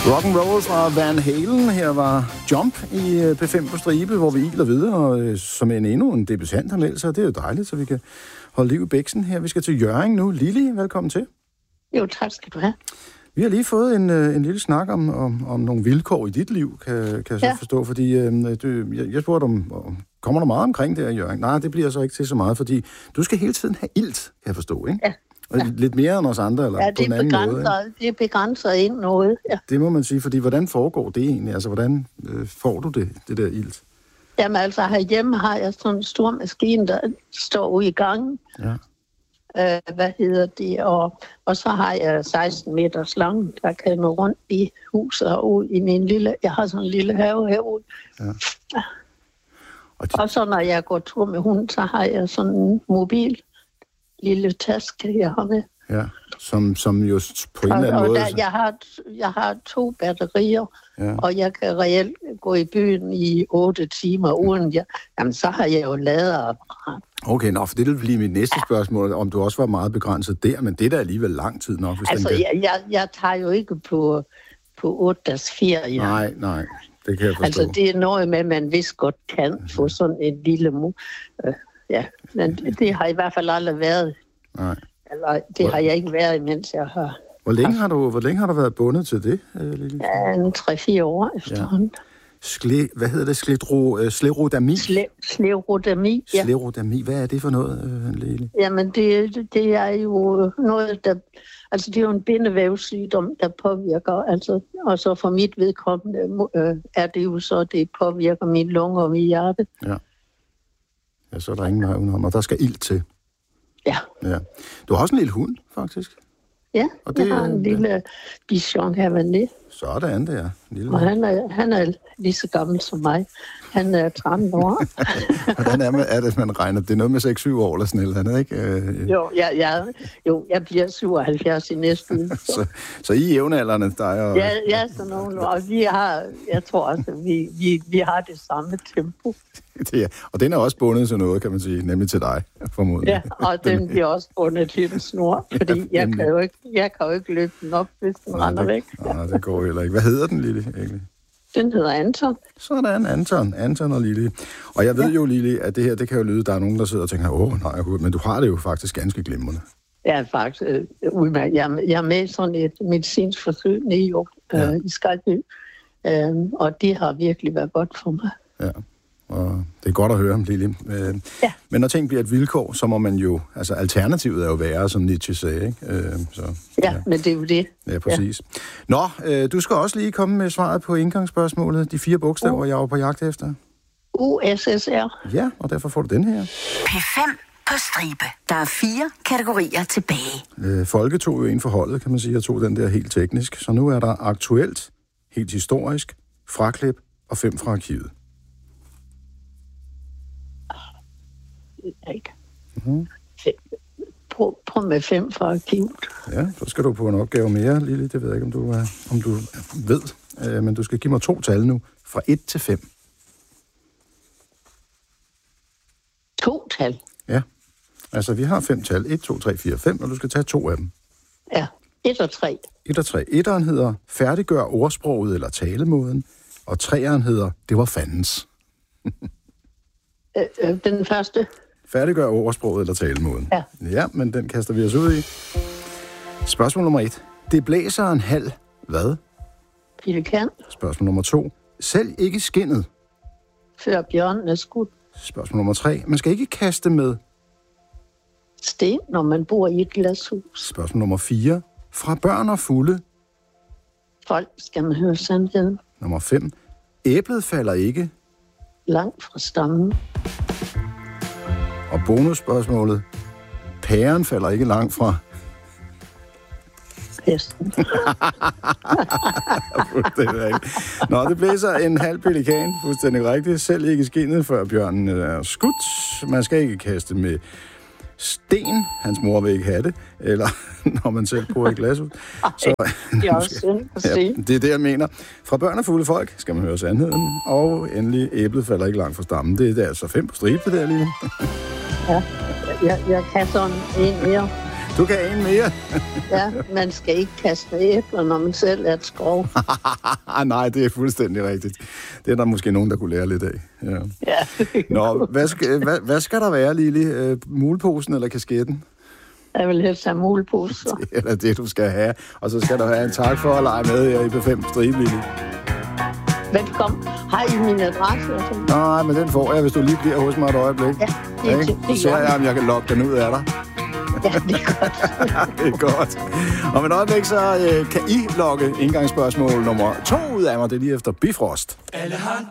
Rock'n'roll fra Van Halen. Her var Jump i P5 på stribe, hvor vi iler videre, og som endnu en debutant har meldt sig. Det er jo dejligt, så vi kan holde liv i bæksen her. Vi skal til Hjørring nu. Lili, velkommen til. Jo, tak skal du have. Vi har lige fået en lille snak om nogle vilkår i dit liv, kan jeg så forstå, fordi jeg spurgte om kommer der meget omkring det her, Hjørring? Nej, det bliver så ikke til så meget, fordi du skal hele tiden have ilt, kan jeg forstå, ikke? Ja. Og lidt mere end os andre, eller på en anden måde. Det begrænser ikke noget, ja. Det må man sige, fordi hvordan foregår det egentlig? Altså, hvordan får du det der ilt? Jamen altså, herhjemme har jeg sådan en stor maskine, der står ude i gangen. Ja. Og så har jeg 16 meters lang, der kan nå rundt i huset og ud i min lille... Jeg har sådan en lille have herude. Ja. Og så når jeg går tur med hunden, så har jeg sådan en mobil lille taske, jeg har med. Ja, som jo på en eller anden måde... Jeg har 2 batterier, og jeg kan reelt gå i byen i 8 timer uden... Jamen, så har jeg jo ladeapparat. Okay, for det vil blive mit næste spørgsmål, om du også var meget begrænset der, men det er da alligevel lang tid nok. Hvis altså, jeg tager jo ikke på 8 dages ferie. Nej, det kan jeg forstå. Altså, det er noget med, at man vist godt kan få sådan en lille men det har i hvert fald aldrig været. Nej. Eller det har jeg ikke været, mens jeg har... Hvor længe har du været bundet til det, Lili? Ja, 3-4 år efterhånden. Hvad hedder det? Sklerodami? Sklerodami, ja. Sklerodami, hvad er det for noget, Lili? Jamen, det er jo noget, der... Altså, det er jo en bindevævssygdom, der påvirker, altså... Og så for mit vedkommende er det jo så, det påvirker mine lunger og mit hjerte. Ja, så er der ingen vej udenom, og der skal ilt til. Ja. Du har også en lille hund, faktisk. Ja, og det, jeg har en lille bichon Havanais. Sådan der. Og han er lige så gammel som mig. Han er 13 år. Hvordan er det, man regner? Det er noget med 6-7 år eller sådan noget, ikke? Jo, jeg bliver 77 i næste uge. Så I jævnaldrende, der er jo... Ja, så nogle år. Jeg tror også, at vi har det samme tempo. Og den er også bundet til noget, kan man sige, nemlig til dig, formodentlig. Ja, og den bliver også bundet til en snor, fordi jeg kan jo ikke løbe den op, hvis den render væk. Nej, det går heller ikke. Hvad hedder den, Lili, egentlig? Den hedder Anton. Sådan, Anton og Lili. Og jeg ved jo, Lili, at det her, det kan jo lyde, der er nogen, der sidder og tænker, nej, men du har det jo faktisk ganske glimrende. Ja, faktisk udmærket. Jeg er med i sådan et medicinsk forsøg i Skalby, og det har virkelig været godt for mig. Ja. Og det er godt at høre, Lili. Men når ting bliver et vilkår, så må man jo... Altså, alternativet er jo værre, som Nietzsche sagde, ikke? Men det er jo det. Ja, præcis. Ja. Nå, du skal også lige komme med svaret på indgangsspørgsmålet. De 4 bogstaver, jeg var på jagt efter. USSR. Ja, og derfor får du den her. P5 på stribe. Der er 4 kategorier tilbage. Folke tog jo en for holdet, kan man sige, og tog den der helt teknisk. Så nu er der aktuelt, helt historisk, fraklip og 5 fra arkivet. Ikke. Prøv med 5 fra arkivet. Ja, så skal du på en opgave mere, Lili. Det ved jeg ikke, om du ved. Men du skal give mig 2 tal nu. Fra 1 til 5. 2 tal? Ja. Altså, vi har 5 tal. 1, 2, 3, 4, 5, og du skal tage 2 af dem. Ja. 1 og 3. 1 og 3. 1'eren hedder færdiggør ordsproget eller talemåden, og 3'eren hedder det var fandens. Den første. Færdiggør ordsproget eller talemåden. Ja, men den kaster vi os ud i. Spørgsmål nummer 1. Det blæser en halv hvad? Pelikan. Spørgsmål nummer 2. Selv ikke skindet. Før bjørnen er skudt. Spørgsmål nummer 3. Man skal ikke kaste med sten, når man bor i et glashus. Spørgsmål nummer 4. Fra børn og fulde. Folk skal man høre sandheden. Nummer 5. Æblet falder ikke langt fra stammen. Og bonusspørgsmålet. Pæren falder ikke langt fra hesten. Nå, det blæser en halv pelikan, fuldstændig rigtigt. Selv ikke skindet, før bjørnen er skudt. Man skal ikke kaste med sten. Hans mor vil ikke have det. Eller når man selv bor i glashus. Så det er også synd at se. Det er det, jeg mener. Fra børn og fulde folk skal man høre sandheden. Og endelig, æblet falder ikke langt fra stammen. Det er altså 5 på stribe, det der lige. Ja, jeg kan sådan en mere. Du kan en mere. Ja, man skal ikke kaste æbler, når man selv er et skrov. Nej, det er fuldstændig rigtigt. Det er der måske nogen, der kunne lære lidt af. Ja. Nå, hvad skal der være, Lili? Muleposen eller kasketten? Jeg vil helst have muleposer. Det er det, du skal have. Og så skal du have en tak for at lege med her i P5 Stribe, Lili. Velkommen. Har I min adresse? Nej, men den får jeg, hvis du lige bliver hos mig et øjeblik. Ja, det så ser jeg, om jeg kan lokke den ud af dig. Ja, det er godt. Det er godt. Om et øjeblik, så kan I lokke indgangsspørgsmål nummer 2 ud af mig. Det er lige efter Bifrost.